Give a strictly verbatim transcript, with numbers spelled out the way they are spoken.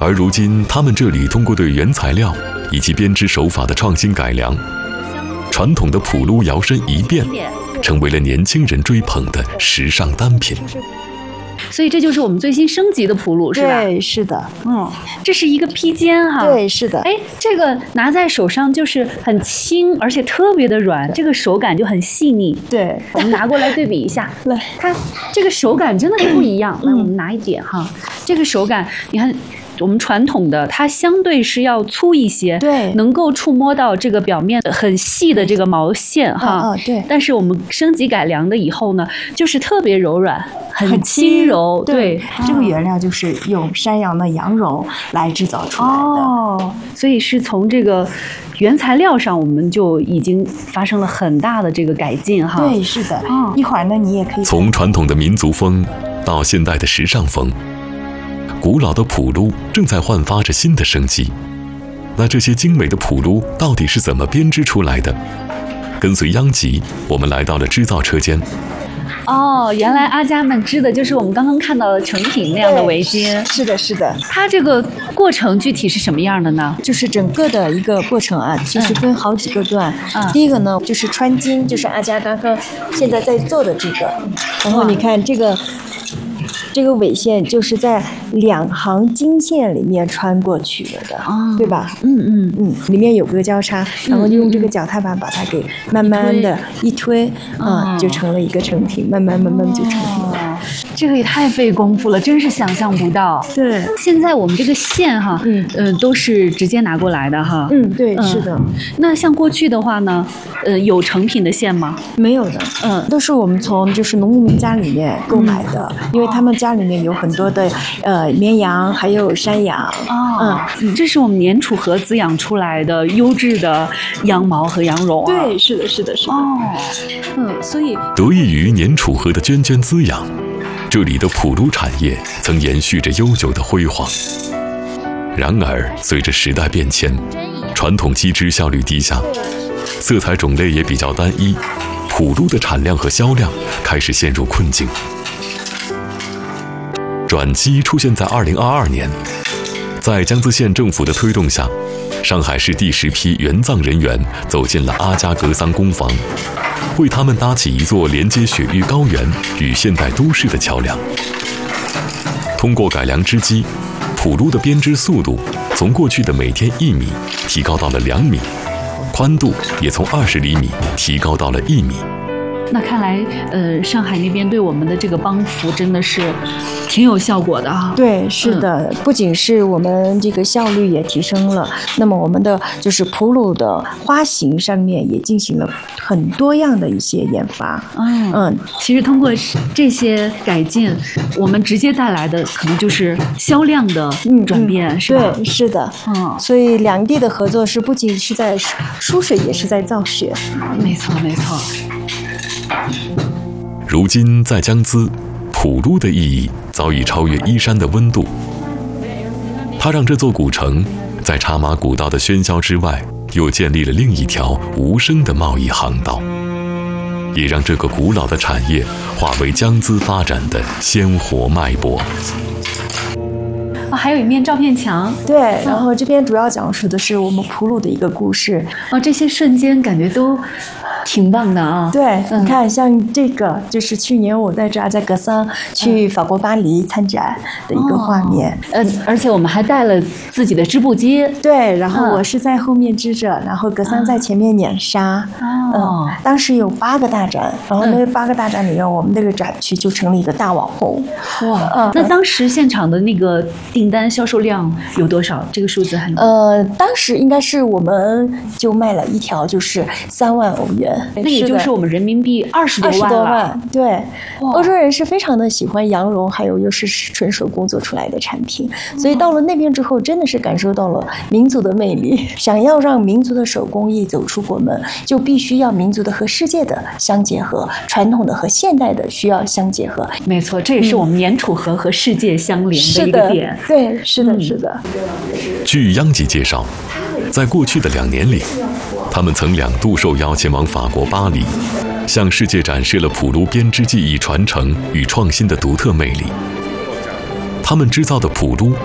而如今，他们这里通过对原材料以及编织手法的创新改良，传统的普撸摇身一变，成为了年轻人追捧的时尚单品。 所以这就是我们最新升级的普撸，是吧？ 对，是的。 嗯，这是一个披肩哈。 对，是的。 哎，这个拿在手上就是很轻，而且特别的软，这个手感就很细腻。 对， 我们拿过来对比一下， 来， 看这个手感真的是不一样。来，我们拿一点哈，这个手感，你看。我们传统的它相对是要粗一些， 对， 能够触摸到这个表面很细的这个毛线哈， 嗯，对。 但是我们升级改良的以后呢，就是特别柔软，很轻柔， 对。这个原料就是用山羊的羊绒来制造出来的， 哦，所以是从这个原材料上，我们就已经发生了很大的这个改进哈。 对，是的。 哦， 一会儿呢，你也可以从传统的民族风到现代的时尚风。古老的普撸正在焕发着新的生机，那这些精美的普撸到底是怎么编织出来的？跟随央吉，我们来到了织造车间。 哦，原来阿佳们织的就是我们刚刚看到的成品那样的围巾。 是的，是的。 它这个过程具体是什么样的呢？ 就是整个的一个过程啊，其实分好几个段。嗯、第一个呢，就是穿金，就是阿佳刚刚现在在做的这个。然后你看这个。这个纬线就是在两行金线里面穿过去了的，哦、对吧？ 嗯嗯嗯，里面有个交叉，然后就用这个脚踏板把它给慢慢的一推，啊、嗯，就成了一个成品，慢慢慢慢就成品了。哦、 这个也太费功夫了，真是想象不到。 对， 现在我们这个线哈，嗯嗯、呃，都是直接拿过来的哈。 嗯，对，嗯、是的。 那像过去的话呢，呃，有成品的线吗？ 没有的，嗯，都是我们从就是农牧民家里面购买的，嗯、因为他们家里面有很多的呃绵羊，还有山羊。 哦，嗯，这是我们年楚河滋养出来的优质的羊毛和羊绒啊。 对，是的，是的，是的。 哦，嗯，所以得益于年楚河的涓涓滋养，这里的普撸产业曾延续着悠久的辉煌。然而，随着时代变迁，传统机织效率低下，色彩种类也比较单一，普撸的产量和销量开始陷入困境。转机出现在二零二二年，在江孜县政府的推动下，上海市第十批援藏人员走进了阿佳格桑工坊，为他们搭起一座连接雪域高原与现代都市的桥梁。通过改良织机，普撸的编织速度从过去的每天一米提高到了两米，宽度也从二十厘米提高到了一米。 那看来，呃，上海那边对我们的这个帮扶真的是挺有效果的啊。 对，是的，嗯、不仅是我们这个效率也提升了，那么我们的就是普撸的花型上面也进行了很多样的一些研发。 嗯嗯，其实通过这些改进，我们直接带来的可能就是销量的转变，嗯、是吧？ 对，是的。嗯，所以两地的合作是不仅是在输水，也是在造血。 没错，没错。 如今在江孜，普撸的意义早已超越依山的温度。它让这座古城在茶马古道的喧嚣之外，又建立了另一条无声的贸易航道，也让这个古老的产业化为江孜发展的鲜活脉搏。 哦，还有一面照片墙。 对，然后这边主要讲述的是我们普撸的一个故事。 哦，这些瞬间感觉都挺棒的啊！ 对，嗯、你看，像这个就是去年我带着阿佳格桑去法国巴黎参展的一个画面。 嗯、哦呃，而且我们还带了自己的织布机。 对，然后我是在后面织着，然后格桑在前面碾纱。哦、嗯，当时有八个大展，然后那八个大展里面，我们那个展区就成了一个大网红。 哇！嗯、那当时现场的那个订单销售量有多少？这个数字很…… 呃，当时应该是我们就卖了一条就是三万欧元。 那也就是我们人民币二十多万了。二十多万， 对，欧洲人是非常的喜欢羊绒，还有又是纯手工做出来的产品，所以到了那边之后，真的是感受到了民族的魅力。想要让民族的手工艺走出国门，就必须要民族的和世界的相结合，传统的和现代的需要相结合。 没错，这也是我们年楚河和世界相连的一个点。 嗯、对，是的，是的。 据央吉介绍，在过去的两年里，他们曾两度受邀前往法国巴黎，向世界展示了普撸编织技艺传承与创新的独特魅力。他们制造的普撸